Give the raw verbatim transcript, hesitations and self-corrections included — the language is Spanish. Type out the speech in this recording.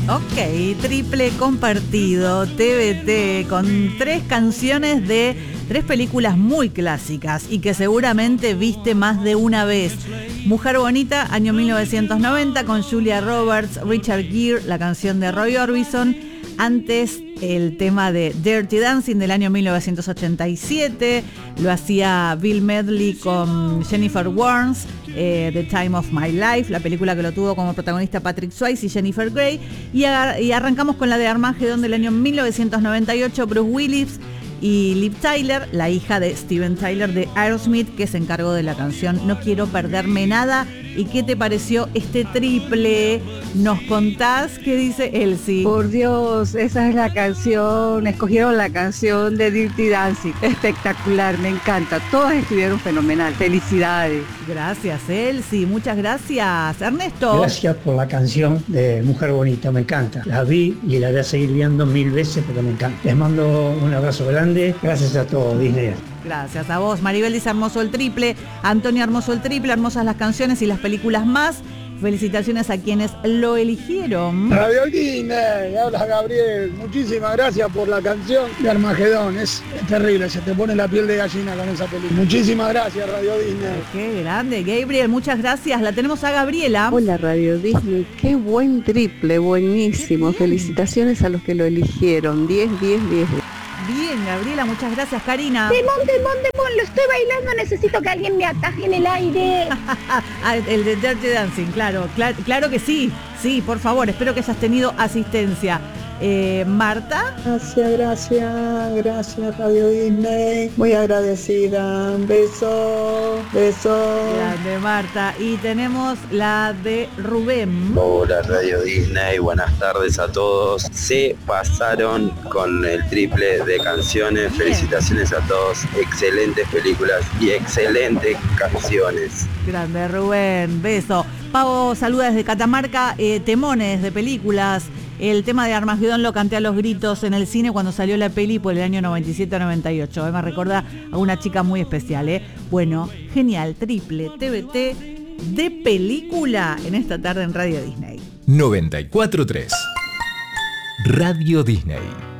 Ok, triple compartido, T V T, con tres canciones de tres películas muy clásicas y que seguramente viste más de una vez. Mujer Bonita, año mil novecientos noventa, con Julia Roberts, Richard Gere, la canción de Roy Orbison. Antes, el tema de Dirty Dancing del año mil novecientos ochenta y siete, lo hacía Bill Medley con Jennifer Warnes, eh, The Time of My Life, la película que lo tuvo como protagonista Patrick Swayze y Jennifer Grey. Y, a, y arrancamos con la de Armageddon del año mil novecientos noventa y ocho, Bruce Willis y Liv Tyler, la hija de Steven Tyler de Aerosmith, que se encargó de la canción No Quiero Perderme Nada. ¿Y qué te pareció este triple? ¿Nos contás qué dice Elsie? Por Dios, esa es la canción, escogieron la canción de Dirty Dancing, espectacular, me encanta, todas estuvieron fenomenal, felicidades. Gracias Elsie, muchas gracias. Ernesto. Gracias por la canción de Mujer Bonita, me encanta, la vi y la voy a seguir viendo mil veces porque me encanta. Les mando un abrazo grande, gracias a todos, Disney. Gracias a vos, Maribel dice hermoso el triple, Antonio hermoso el triple, hermosas las canciones y las películas más. Felicitaciones a quienes lo eligieron. Radio Disney, habla Gabriel, muchísimas gracias por la canción de Armagedón, es terrible, se te pone la piel de gallina con esa película. Muchísimas gracias Radio Disney. Qué grande, Gabriel, muchas gracias. La tenemos a Gabriela. Hola Radio Disney, qué buen triple, buenísimo, felicitaciones a los que lo eligieron, diez, diez, diez. Bien, Gabriela, muchas gracias. Karina. Demon, demon, demon, lo estoy bailando, necesito que alguien me ataje en el aire. Ah, el de Dirty Dancing, claro, claro, claro que sí. Sí, por favor, espero que hayas tenido asistencia. Eh, Marta. Gracias, gracias, gracias Radio Disney. Muy agradecida. Beso, beso. Grande Marta. Y tenemos la de Rubén. Hola Radio Disney, buenas tardes a todos. Se pasaron con el triple de canciones. Felicitaciones a todos. Excelentes películas y excelentes canciones. Grande Rubén, beso. Pavo saluda desde Catamarca. Eh, temones de películas. El tema de Armagedón lo canté a los gritos en el cine cuando salió la peli por el año noventa y siete noventa y ocho. Me recuerda a una chica muy especial, ¿eh? Bueno, genial, triple T V T de película en esta tarde en Radio Disney. noventa y cuatro punto tres Radio Disney.